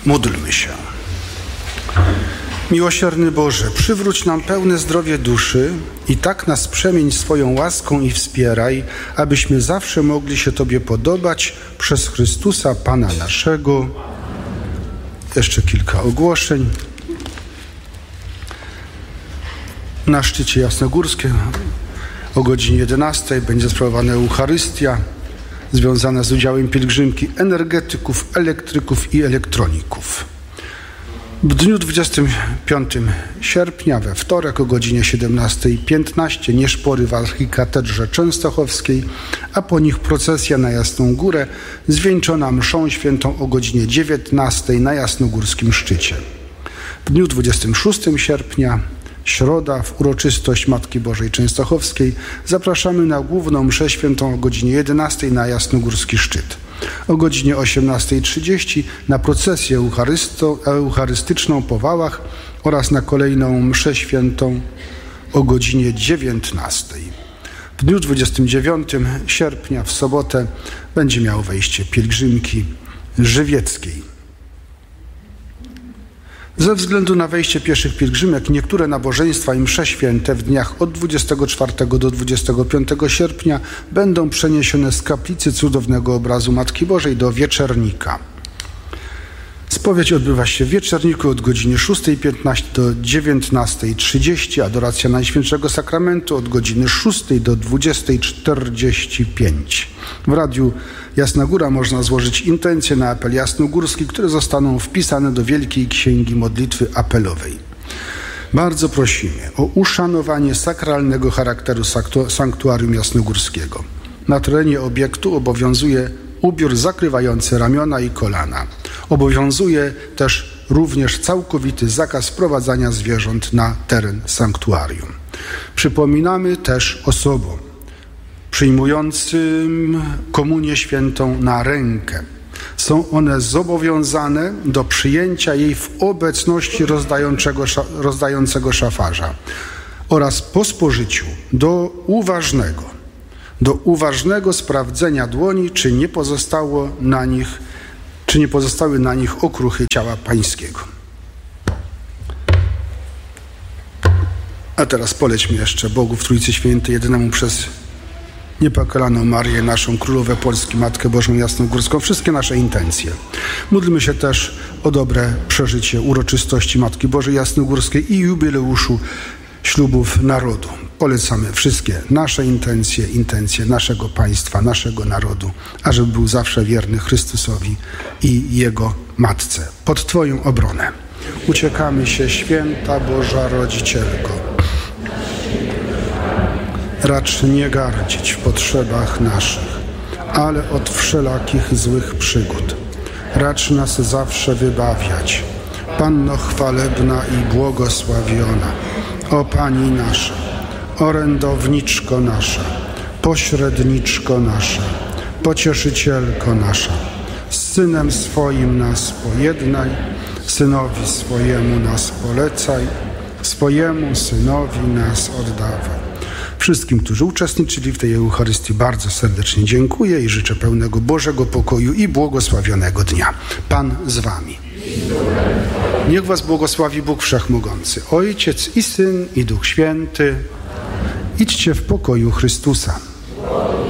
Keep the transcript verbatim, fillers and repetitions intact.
Módlmy się. Miłosierny Boże, przywróć nam pełne zdrowie duszy i tak nas przemień swoją łaską i wspieraj, abyśmy zawsze mogli się Tobie podobać przez Chrystusa Pana naszego. Jeszcze kilka ogłoszeń. Na szczycie jasnogórskim o godzinie jedenastej będzie sprawowana Eucharystia związana z udziałem pielgrzymki energetyków, elektryków i elektroników. W dniu dwudziestego piątego sierpnia, we wtorek o godzinie siedemnastej piętnaście nieszpory w archikatedrze częstochowskiej, a po nich procesja na Jasną Górę, zwieńczona mszą świętą o godzinie dziewiętnastej na jasnogórskim szczycie. W dniu dwudziestego szóstego sierpnia, środa, w uroczystość Matki Bożej Częstochowskiej zapraszamy na główną mszę świętą o godzinie jedenastej na jasnogórski szczyt. O godzinie osiemnastej trzydzieści na procesję eucharystyczną po Wałach oraz na kolejną mszę świętą o godzinie dziewiętnastej. W dniu dwudziestego dziewiątego sierpnia, w sobotę, będzie miał wejście pielgrzymki żywieckiej. Ze względu na wejście pieszych pielgrzymek niektóre nabożeństwa i msze święte w dniach od dwudziestego czwartego do dwudziestego piątego sierpnia będą przeniesione z kaplicy Cudownego Obrazu Matki Bożej do Wieczernika. Spowiedź odbywa się w Wieczerniku od godziny szóstej piętnaście do dziewiętnastej trzydzieści, adoracja Najświętszego Sakramentu od godziny szóstej do dwudziestej czterdzieści pięć. W Radiu Jasna Góra można złożyć intencje na apel jasnogórski, które zostaną wpisane do Wielkiej Księgi Modlitwy Apelowej. Bardzo prosimy o uszanowanie sakralnego charakteru sanktuarium jasnogórskiego. Na terenie obiektu obowiązuje ubiór zakrywający ramiona i kolana. Obowiązuje też również całkowity zakaz wprowadzania zwierząt na teren sanktuarium. Przypominamy też osobom przyjmującym komunię świętą na rękę. Są one zobowiązane do przyjęcia jej w obecności rozdającego, rozdającego szafarza oraz po spożyciu do uważnego, do uważnego sprawdzenia dłoni, czy nie pozostało na nich, czy nie pozostały na nich okruchy ciała pańskiego. A teraz polećmy jeszcze Bogu w Trójcy Świętej, jedynemu przez niepokalaną Marię, naszą Królowę Polski, Matkę Bożą Jasnogórską, wszystkie nasze intencje. Módlmy się też o dobre przeżycie uroczystości Matki Bożej Jasnogórskiej i jubileuszu ślubów narodu. Polecamy wszystkie nasze intencje, intencje naszego państwa, naszego narodu, ażeby był zawsze wierny Chrystusowi i Jego Matce. Pod Twoją obronę uciekamy się, święta Boża Rodzicielko. Racz nie gardzić w potrzebach naszych, ale od wszelakich złych przygód. Racz nas zawsze wybawiać. Panno chwalebna i błogosławiona, o Pani nasza, orędowniczko nasza, pośredniczko nasza, pocieszycielko nasza, z Synem swoim nas pojednaj, Synowi swojemu nas polecaj, swojemu Synowi nas oddawaj. Wszystkim, którzy uczestniczyli w tej Eucharystii, bardzo serdecznie dziękuję i życzę pełnego Bożego pokoju i błogosławionego dnia. Pan z Wami. Niech Was błogosławi Bóg Wszechmogący, Ojciec i Syn i Duch Święty. Idźcie w pokoju Chrystusa.